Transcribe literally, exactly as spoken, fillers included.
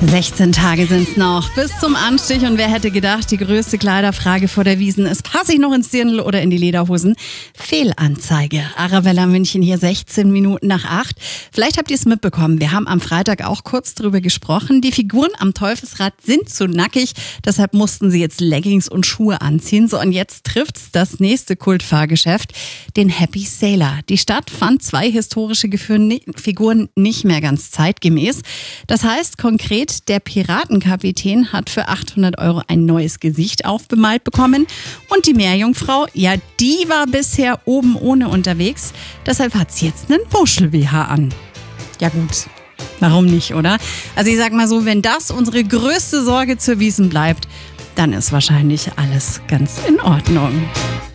sechzehn Tage sind's noch bis zum Anstich und wer hätte gedacht, die größte Kleiderfrage vor der Wiesn ist, passe ich noch ins Dirndl oder in die Lederhosen? Fehlanzeige. Arabella München hier sechzehn Minuten nach acht. Vielleicht habt ihr es mitbekommen, wir haben am Freitag auch kurz drüber gesprochen. Die Figuren am Teufelsrad sind zu nackig, deshalb mussten sie jetzt Leggings und Schuhe anziehen. So, und jetzt trifft's das nächste Kultfahrgeschäft, den Happy Sailor. Die Stadt fand zwei historische Figuren nicht mehr ganz zeitgemäß. Das heißt konkret, der Piratenkapitän hat für achthundert Euro ein neues Gesicht aufbemalt bekommen und die Meerjungfrau, ja, die war bisher oben ohne unterwegs, deshalb hat sie jetzt einen Muschel-B H an. Ja gut, warum nicht, oder? Also ich sag mal so, wenn das unsere größte Sorge zur Wiesn bleibt, dann ist wahrscheinlich alles ganz in Ordnung.